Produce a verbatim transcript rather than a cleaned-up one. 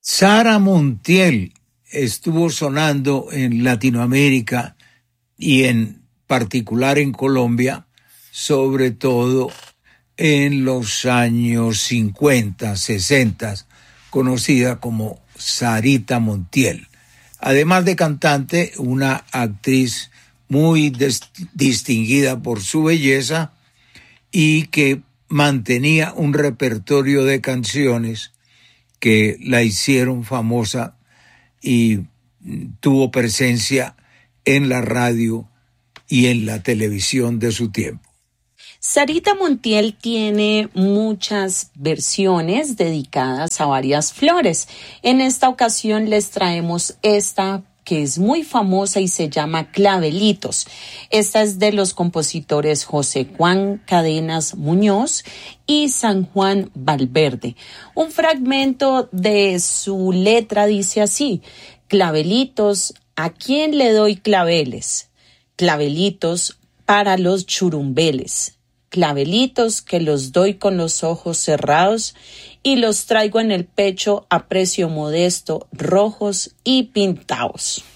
Sara Montiel estuvo sonando en Latinoamérica y en particular en Colombia, sobre todo en los años cincuenta, sesenta, conocida como Sarita Montiel. Además de cantante, una actriz muy des- distinguida por su belleza y que mantenía un repertorio de canciones que la hicieron famosa y tuvo presencia en la radio y en la televisión de su tiempo. Sarita Montiel tiene muchas versiones dedicadas a varias flores. En esta ocasión les traemos esta que es muy famosa y se llama Clavelitos. Esta es de los compositores José Juan Cadenas Muñoz y San Juan Valverde. Un fragmento de su letra dice así: clavelitos, ¿a quién le doy claveles? Clavelitos para los churumbeles. Clavelitos que los doy con los ojos cerrados y los traigo en el pecho a precio modesto, rojos y pintados.